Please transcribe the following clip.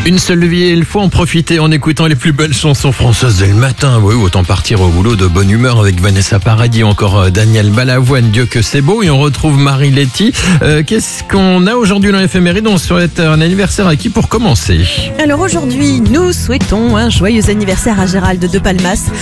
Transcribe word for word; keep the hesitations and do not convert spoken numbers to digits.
Une seule vie, il faut en profiter en écoutant les plus belles chansons françaises dès le matin. Oui, autant partir au boulot de bonne humeur avec Vanessa Paradis, encore Daniel Balavoine, Dieu que c'est beau. Et on retrouve Marie Letty. Euh, qu'est-ce qu'on a aujourd'hui dans l'éphéméride? On souhaite un anniversaire à qui pour commencer? Alors aujourd'hui, nous souhaitons un joyeux anniversaire à Gérald de Palmas.